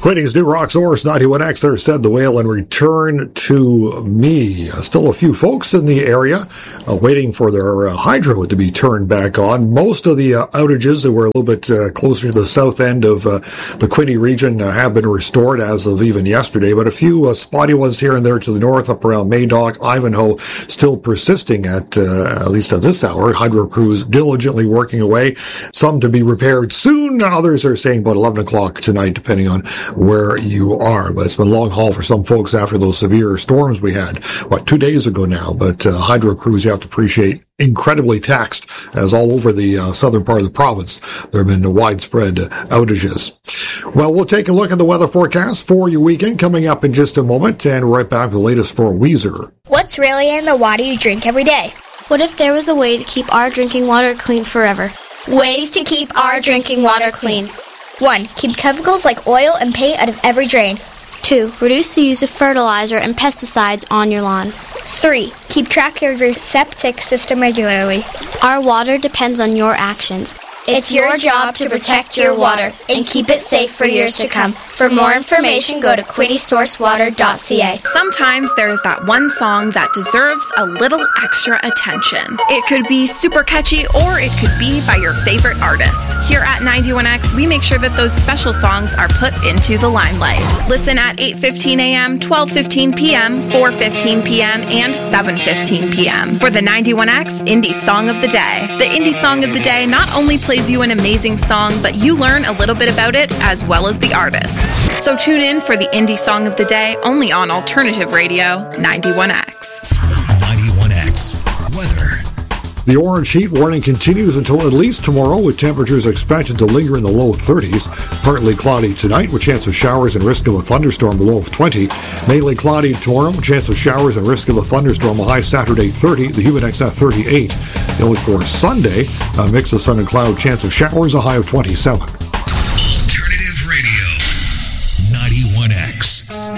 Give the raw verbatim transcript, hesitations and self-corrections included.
Quinny's New Rock Source ninety-one X there said the whale and return to me. Uh, still a few folks in the area uh, waiting for their uh, hydro to be turned back on. Most of the uh, outages that were a little bit uh, closer to the south end of uh, the Quinny region uh, have been restored as of even yesterday, but a few uh, spotty ones here and there to the north up around Maydock, Ivanhoe still persisting at uh, at least at this hour. Hydro crews diligently working away, some to be repaired soon. Others are saying about eleven o'clock tonight, depending on where you are. But it's been a long haul for some folks after those severe storms we had, what, two days ago now. But uh, hydro crews, you have to appreciate, incredibly taxed, as all over the uh, southern part of the province there have been widespread outages. Well, we'll take a look at the weather forecast for your weekend coming up in just a moment, and right back with the latest for Weezer. What's really in the water you drink every day? What if there was a way to keep our drinking water clean forever? Ways to keep our drinking water clean. One. Keep chemicals like oil and paint out of every drain. Two. Reduce the use of fertilizer and pesticides on your lawn. Three. Keep track of your septic system regularly. Our water depends on your actions. It's your job to protect your water and keep it safe for years to come. For more information, go to quinny source water dot c a. Sometimes there's that one song that deserves a little extra attention. It could be super catchy, or it could be by your favorite artist. Here at ninety-one X, we make sure that those special songs are put into the limelight. Listen at eight fifteen a.m., twelve fifteen p.m., four fifteen p.m., and seven fifteen p.m. for the ninety-one X Indie Song of the Day. The Indie Song of the Day not only plays plays you an amazing song, but you learn a little bit about it as well as the artist. So tune in for the Indie Song of the Day only on Alternative Radio ninety-one X. ninety-one X Weather. The orange heat warning continues until at least tomorrow, with temperatures expected to linger in the low thirties. Partly cloudy tonight with chance of showers and risk of a thunderstorm, a low of twenty. Mainly cloudy tomorrow, chance of showers and risk of a thunderstorm, a high Saturday thirty. The humid index at thirty-eight. You'll look for Sunday, a mix of sun and cloud, chance of showers, a high of twenty-seven. Alternative Radio ninety-one X.